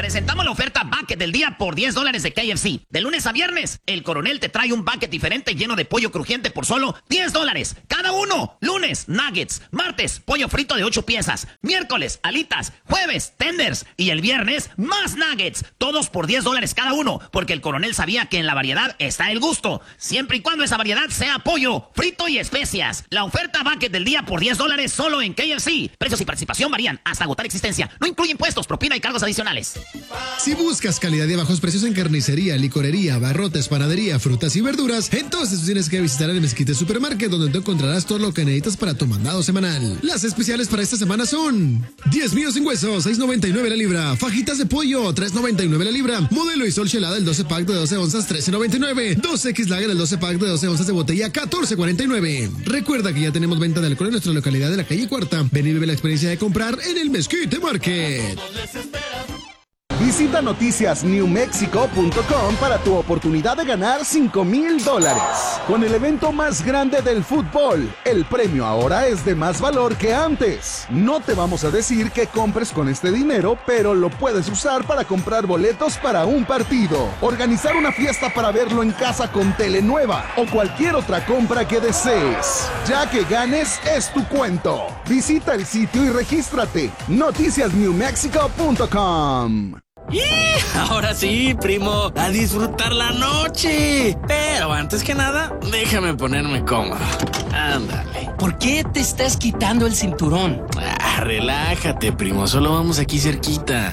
Presentamos la oferta Bucket del día por $10 de KFC. De lunes a viernes, el Coronel te trae un bucket diferente lleno de pollo crujiente por solo $10 cada uno. Lunes, nuggets. Martes, pollo frito de 8 piezas. Miércoles, alitas. Jueves, tenders. Y el viernes, más nuggets. Todos por $10 cada uno, porque el Coronel sabía que en la variedad está el gusto. Siempre y cuando esa variedad sea pollo, frito y especias. La oferta Bucket del día por $10 solo en KFC. Precios y participación varían hasta agotar existencia. No incluye impuestos, propina y cargos adicionales. Si buscas calidad y bajos precios en carnicería, licorería, abarrotes, panadería, frutas y verduras, entonces tienes que visitar el Mezquite Supermarket, donde tú encontrarás todo lo que necesitas para tu mandado semanal. Las especiales para esta semana son 10 míos sin hueso, $6.99 la libra. Fajitas de pollo, $3.99 la libra. Modelo y sol chelada, el 12 pack de 12 onzas, $13.99. 2X Lager, el 12 pack de 12 onzas de botella, $14.49. Recuerda que ya tenemos venta de alcohol en nuestra localidad de la calle Cuarta. Ven y vive la experiencia de comprar en el Mezquite Market. Visita noticiasnewmexico.com para tu oportunidad de ganar $5,000. Con el evento más grande del fútbol, el premio ahora es de más valor que antes. No te vamos a decir que compres con este dinero, pero lo puedes usar para comprar boletos para un partido, organizar una fiesta para verlo en casa con tele nueva o cualquier otra compra que desees. Ya que ganes, es tu cuento. Visita el sitio y regístrate. noticiasnewmexico.com. ¡Y! Ahora sí, primo, a disfrutar la noche. Pero antes que nada, déjame ponerme cómodo. Ándale. ¿Por qué te estás quitando el cinturón? Relájate, primo, solo vamos aquí cerquita.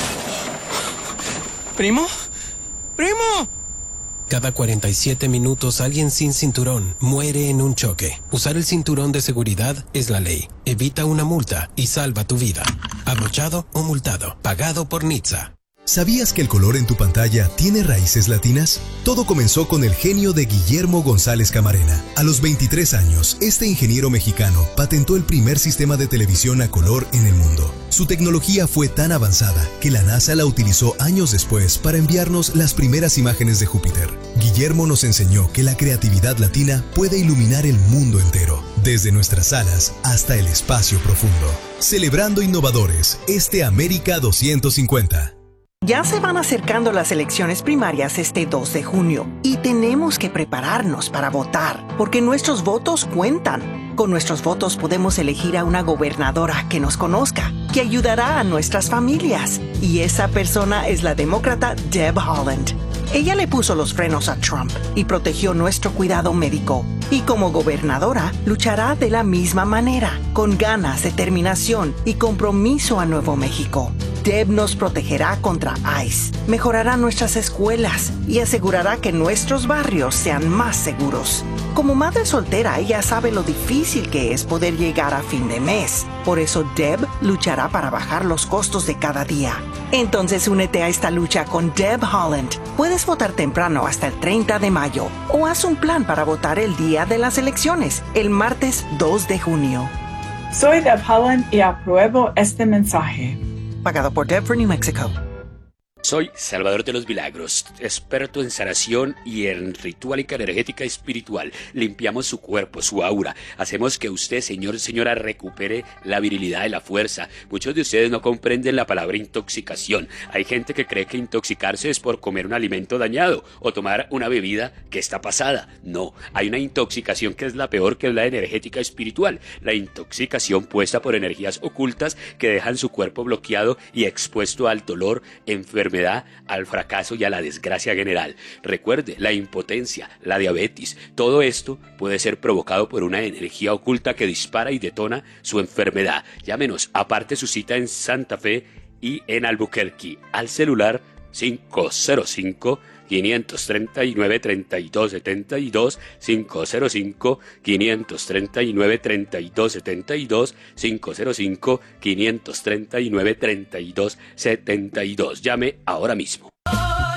¿Primo? ¡Primo! Cada 47 minutos alguien sin cinturón muere en un choque. Usar el cinturón de seguridad es la ley. Evita una multa y salva tu vida. Abrochado o multado. Pagado por NHTSA. ¿Sabías que el color en tu pantalla tiene raíces latinas? Todo comenzó con el genio de Guillermo González Camarena. A los 23 años, este ingeniero mexicano patentó el primer sistema de televisión a color en el mundo. Su tecnología fue tan avanzada que la NASA la utilizó años después para enviarnos las primeras imágenes de Júpiter. Guillermo nos enseñó que la creatividad latina puede iluminar el mundo entero, desde nuestras salas hasta el espacio profundo. Celebrando innovadores, América 250. Ya se van acercando las elecciones primarias este 2 de junio y tenemos que prepararnos para votar, porque nuestros votos cuentan. Con nuestros votos podemos elegir a una gobernadora que nos conozca, que ayudará a nuestras familias. Y esa persona es la demócrata Deb Haaland. Ella le puso los frenos a Trump y protegió nuestro cuidado médico. Y como gobernadora, luchará de la misma manera, con ganas, determinación y compromiso a Nuevo México. Deb nos protegerá contra ICE, mejorará nuestras escuelas y asegurará que nuestros barrios sean más seguros. Como madre soltera, ella sabe lo difícil que es poder llegar a fin de mes. Por eso Deb luchará para bajar los costos de cada día. Entonces únete a esta lucha con Deb Haaland. Puedes votar temprano hasta el 30 de mayo o haz un plan para votar el día de las elecciones, el martes 2 de junio. Soy Deb Haaland y apruebo este mensaje. Pagado por Deb for New Mexico. Soy Salvador de los Milagros, experto en sanación y en ritualica energética espiritual. Limpiamos su cuerpo, su aura. Hacemos que usted, señor, señora, recupere la virilidad y la fuerza. Muchos de ustedes no comprenden la palabra intoxicación. Hay gente que cree que intoxicarse es por comer un alimento dañado o tomar una bebida que está pasada. No, hay una intoxicación que es la peor, que es la energética espiritual. La intoxicación puesta por energías ocultas que dejan su cuerpo bloqueado y expuesto al dolor, enfermedad, al fracaso y a la desgracia general. Recuerde, la impotencia, la diabetes, todo esto puede ser provocado por una energía oculta que dispara y detona su enfermedad. Llámenos, aparte su cita en Santa Fe y en Albuquerque, al celular 505-539-3272, 505-539-3272, 505-539-3272. Llame ahora mismo.